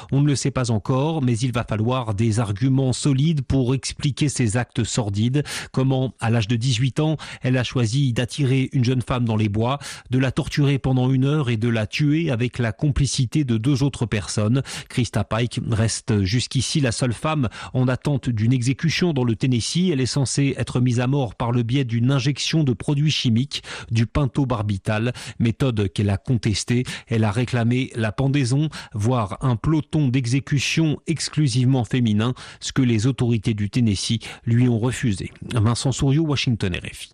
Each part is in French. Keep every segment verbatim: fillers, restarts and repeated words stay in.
On ne le sait pas encore, mais il va falloir des arguments solides pour expliquer ces actes sordides. Comment, à l'âge de dix-huit ans, elle a choisi d'attirer une jeune femme dans les bois, de la torturer pendant une heure et de la tuer avec la complicité de deux autres personnes. Krista Pike reste jusqu'ici la seule femme en attente d'une exécution dans le Tennessee. Elle est censée être mise à mort par le biais d'une injection de produits chimiques, du pentobarbital, méthode qu'elle a contestée. Elle a réclamé la pendaison, voire un peloton d'exécution exclusivement féminin, ce que les autorités du Tennessee lui ont refusé. Vincent Souriau, Washington, R F I.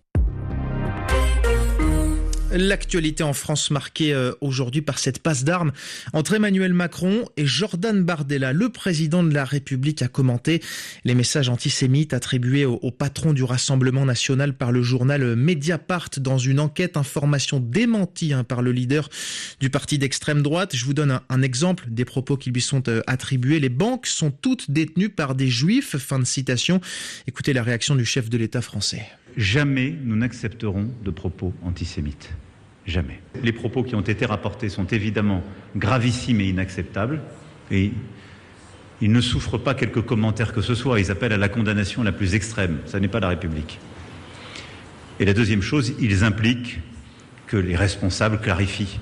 L'actualité en France marquée aujourd'hui par cette passe d'armes entre Emmanuel Macron et Jordan Bardella. Le président de la République a commenté les messages antisémites attribués au, au patron du Rassemblement national par le journal Mediapart dans une enquête, information démentie hein, par le leader du parti d'extrême droite. Je vous donne un, un exemple des propos qui lui sont euh, attribués. Les banques sont toutes détenues par des juifs. Fin de citation. Écoutez la réaction du chef de l'État français. Jamais nous n'accepterons de propos antisémites. Jamais. Les propos qui ont été rapportés sont évidemment gravissimes et inacceptables. Et ils ne souffrent pas quelques commentaires que ce soit. Ils appellent à la condamnation la plus extrême. Ça n'est pas la République. Et la deuxième chose, ils impliquent que les responsables clarifient.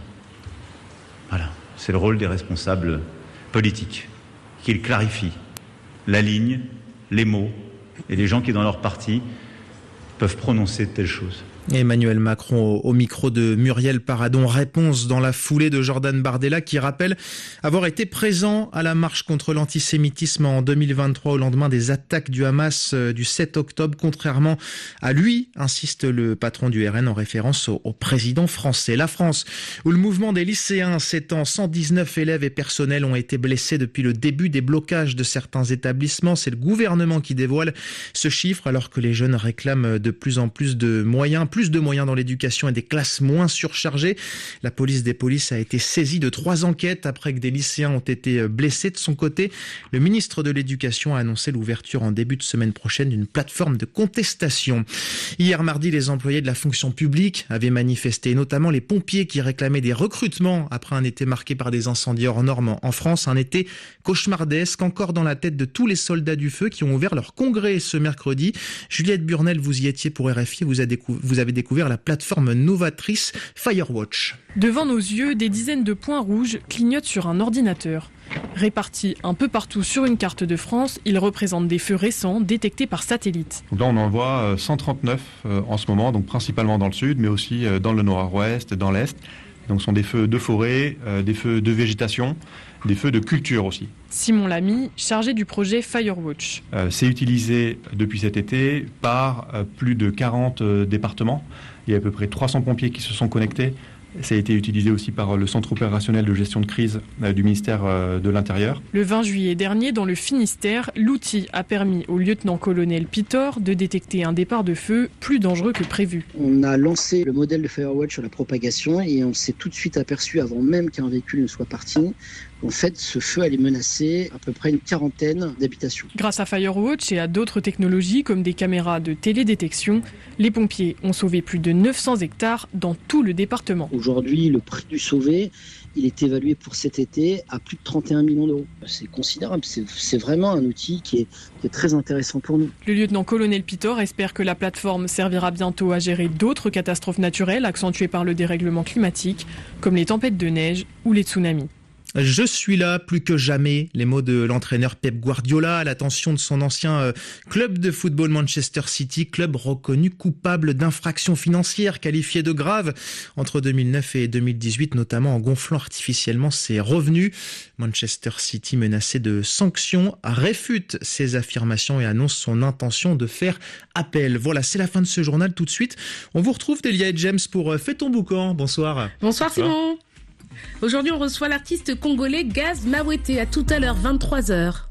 Voilà. C'est le rôle des responsables politiques. Qu'ils clarifient la ligne, les mots, et les gens qui, dans leur parti, peuvent prononcer de telles choses. Emmanuel Macron au micro de Muriel Paradon. Réponse dans la foulée de Jordan Bardella qui rappelle avoir été présent à la marche contre l'antisémitisme en deux mille vingt-trois au lendemain des attaques du Hamas du sept octobre. Contrairement à lui, insiste le patron du R N en référence au, au président français. La France, où le mouvement des lycéens s'étend, cent dix-neuf élèves et personnels ont été blessés depuis le début des blocages de certains établissements. C'est le gouvernement qui dévoile ce chiffre alors que les jeunes réclament de plus en plus de moyens. Plus de moyens dans l'éducation et des classes moins surchargées. La police des polices a été saisie de trois enquêtes après que des lycéens ont été blessés. De son côté, le ministre de l'Éducation a annoncé l'ouverture en début de semaine prochaine d'une plateforme de contestation. Hier mardi, les employés de la fonction publique avaient manifesté, notamment les pompiers qui réclamaient des recrutements après un été marqué par des incendies hors normes en France. Un été cauchemardesque, encore dans la tête de tous les soldats du feu qui ont ouvert leur congrès ce mercredi. Juliette Burnel, vous y étiez pour R F I, vous avez découvert vous avez découvert la plateforme novatrice Firewatch. Devant nos yeux, des dizaines de points rouges clignotent sur un ordinateur. Répartis un peu partout sur une carte de France, ils représentent des feux récents détectés par satellite. Donc là, on en voit cent trente-neuf en ce moment, donc principalement dans le sud, mais aussi dans le nord-ouest, dans l'est. Donc ce sont des feux de forêt, des feux de végétation, des feux de culture aussi. Simon Lamy, chargé du projet Firewatch. Euh, c'est utilisé depuis cet été par euh, plus de quarante euh, départements. Il y a à peu près trois cents pompiers qui se sont connectés. Ça a été utilisé aussi par le centre opérationnel de gestion de crise euh, du ministère euh, de l'Intérieur. Le vingt juillet dernier, dans le Finistère, l'outil a permis au lieutenant-colonel Pitor de détecter un départ de feu plus dangereux que prévu. On a lancé le modèle de Firewatch sur la propagation et on s'est tout de suite aperçu, avant même qu'un véhicule ne soit parti, qu'en fait ce feu allait menacer à peu près une quarantaine d'habitations. Grâce à Firewatch et à d'autres technologies comme des caméras de télédétection, les pompiers ont sauvé plus de neuf cents hectares dans tout le département. Aujourd'hui, le prix du sauvé, il est évalué pour cet été à plus de trente et un millions d'euros. C'est considérable, c'est, c'est vraiment un outil qui est, qui est très intéressant pour nous. Le lieutenant-colonel Pitor espère que la plateforme servira bientôt à gérer d'autres catastrophes naturelles accentuées par le dérèglement climatique, comme les tempêtes de neige ou les tsunamis. Je suis là plus que jamais, les mots de l'entraîneur Pep Guardiola à l'attention de son ancien club de football Manchester City, club reconnu coupable d'infractions financières qualifiées de graves entre deux mille neuf et deux mille dix-huit, notamment en gonflant artificiellement ses revenus. Manchester City, menacé de sanctions, réfute ces affirmations et annonce son intention de faire appel. Voilà, c'est la fin de ce journal. Tout de suite, on vous retrouve Delia et James pour Fais ton boucan. Bonsoir. Bonsoir Simon. Aujourd'hui, on reçoit l'artiste congolais Gaz Mawete. À tout à l'heure, vingt-trois heures.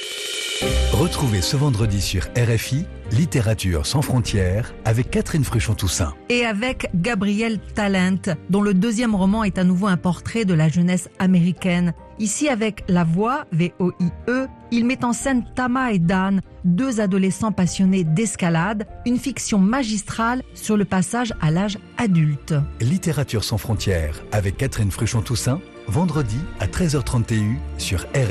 Retrouvez ce vendredi sur R F I, Littérature sans frontières, avec Catherine Fruchon-Toussaint. Et avec Gabriel Talent, dont le deuxième roman est à nouveau un portrait de la jeunesse américaine. Ici, avec La Voix, V O I E, il met en scène Tama et Dan, deux adolescents passionnés d'escalade, une fiction magistrale sur le passage à l'âge adulte. Littérature sans frontières, avec Catherine Fruchon-Toussaint, vendredi à treize heures trente sur R F I.